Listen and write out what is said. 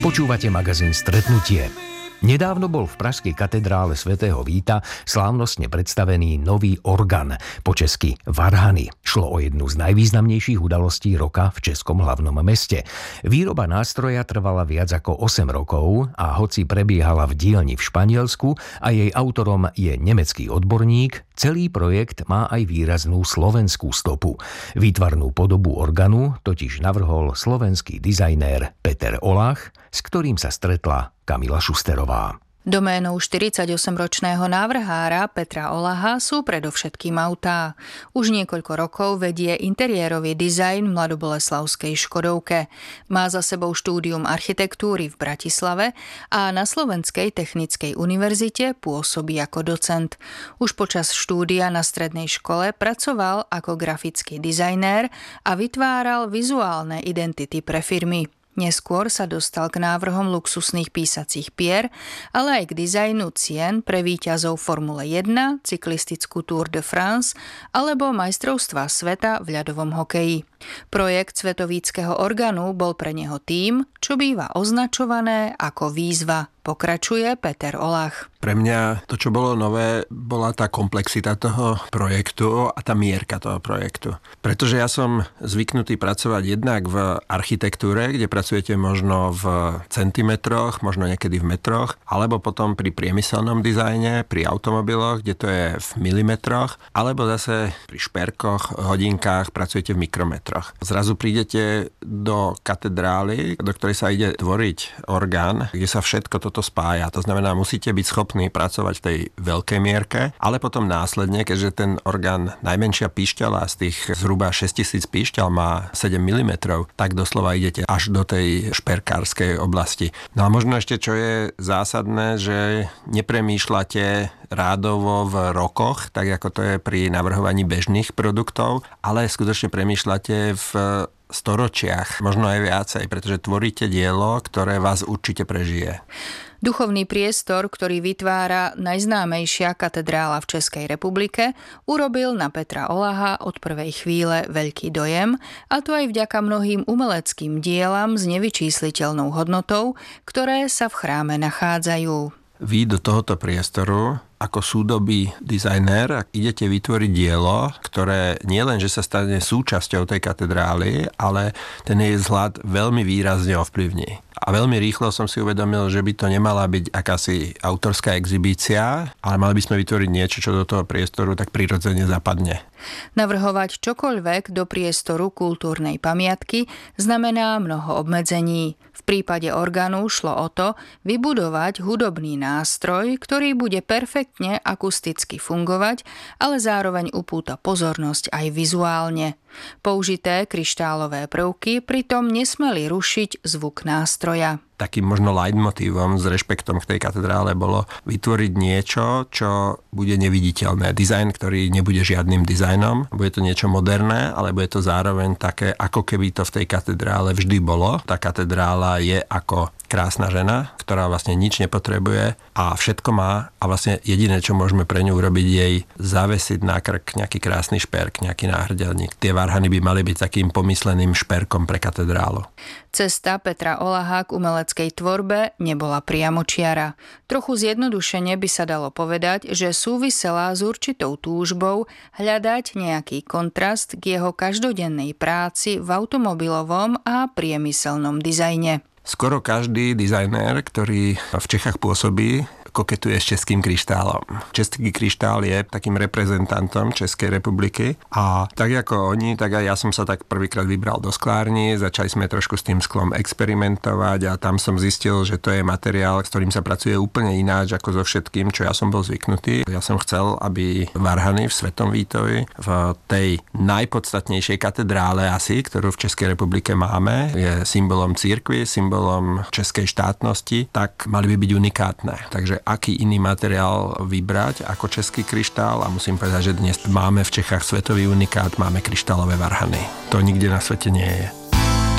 Počúvate magazín Stretnutie. Nedávno bol v pražskej katedrále svätého Víta slávnostne predstavený nový orgán, po česky varhany. Šlo o jednu z najvýznamnejších udalostí roka v českom hlavnom meste. Výroba nástroja trvala viac ako 8 rokov a hoci prebiehala v dielni v Španielsku a jej autorom je nemecký odborník, celý projekt má aj výraznú slovenskú stopu. Výtvarnú podobu orgánu totiž navrhol slovenský dizajnér Peter Olach, s ktorým sa stretla Kamila Šusterová. Doménou 48-ročného návrhára Petra Olaha sú predovšetkým autá. Už niekoľko rokov vedie interiérový dizajn v mladoboleslavskej Škodovke. Má za sebou štúdium architektúry v Bratislave a na Slovenskej technickej univerzite pôsobí ako docent. Už počas štúdia na strednej škole pracoval ako grafický dizajnér a vytváral vizuálne identity pre firmy. Neskôr sa dostal k návrhom luxusných písacích pier, ale aj k dizajnu cien pre víťazov Formule 1, cyklistickú Tour de France alebo majstrovstvá sveta v ľadovom hokeji. Projekt svetovíckeho orgánu bol pre neho tým, čo býva označované ako výzva. Pokračuje Peter Olach. Pre mňa to, čo bolo nové, bola tá komplexita toho projektu a tá mierka toho projektu. Pretože ja som zvyknutý pracovať jednak v architektúre, kde pracujete možno v centimetroch, možno niekedy v metroch, alebo potom pri priemyselnom dizajne, pri automobiloch, kde to je v milimetroch, alebo zase pri šperkoch, hodinkách pracujete v mikrometroch. Zrazu prídete do katedrály, do ktorej sa ide tvoriť orgán, kde sa všetko toto spája. To znamená, musíte byť schopní pracovať v tej veľkej mierke, ale potom následne, keďže ten orgán, najmenšia píšťala z tých zhruba 6000 píšťal má 7 mm, tak doslova idete až do tej šperkárskej oblasti. No a možno ešte, čo je zásadné, že nepremýšľate rádovo v rokoch, tak ako to je pri navrhovaní bežných produktov, ale skutočne premýšľate v storočiach, možno aj viacej, pretože tvoríte dielo, ktoré vás určite prežije. Duchovný priestor, ktorý vytvára najznámejšia katedrála v Českej republike, urobil na Petra Olaha od prvej chvíle veľký dojem, a to aj vďaka mnohým umeleckým dielam s nevyčísliteľnou hodnotou, ktoré sa v chráme nachádzajú. Vy do tohoto priestoru ako súdobý dizajner idete vytvoriť dielo, ktoré nie len, že sa stane súčasťou tej katedrály, ale ten jej vzhľad veľmi výrazne ovplyvní. A veľmi rýchlo som si uvedomil, že by to nemala byť akási autorská exhibícia, ale mali by sme vytvoriť niečo, čo do toho priestoru tak prirodzene zapadne. Navrhovať čokoľvek do priestoru kultúrnej pamiatky znamená mnoho obmedzení. V prípade orgánu šlo o to vybudovať hudobný nástroj, ktorý bude perfektne akusticky fungovať, ale zároveň upúta pozornosť aj vizuálne. Použité kryštálové prvky pritom nesmeli rušiť zvuk nástroja. Takým možno leitmotívom s rešpektom k tej katedrále bolo vytvoriť niečo, čo bude neviditeľné. Dizajn, ktorý nebude žiadnym dizajnom. Bude to niečo moderné, ale bude to zároveň také, ako keby to v tej katedrále vždy bolo. Tá katedrála je ako krásna žena, ktorá vlastne nič nepotrebuje a všetko má a vlastne jediné, čo môžeme pre ňu urobiť, jej zavesiť na krk nejaký krásny šperk, nejaký náhrdelník. Tie varhany by mali byť takým pomysleným šperkom pre katedrálu. Cesta Petra Olaha k umeleckej tvorbe nebola priamočiara. Trochu zjednodušene by sa dalo povedať, že súvisela s určitou túžbou hľadať nejaký kontrast k jeho každodennej práci v automobilovom a priemyselnom dizajne. Skoro každý dizajnér, ktorý v Čechách pôsobí, koketuje s českým kryštálom. Český kryštál je takým reprezentantom Českej republiky a tak ako oni, tak aj ja som sa tak prvýkrát vybral do sklárni, začali sme trošku s tým sklom experimentovať a tam som zistil, že to je materiál, s ktorým sa pracuje úplne ináč ako so všetkým, čo ja som bol zvyknutý. Ja som chcel, aby varhany v Svetom Vítovi v tej najpodstatnejšej katedrále asi, ktorú v Českej republike máme, je symbolom cirkvi, symbolom českej štátnosti, tak mali by byť unikátne. Takže aký iný materiál vybrať ako český kryštál a musím povedať, že dnes máme v Čechách svetový unikát, máme kryštálové varhany. To nikde na svete nie je.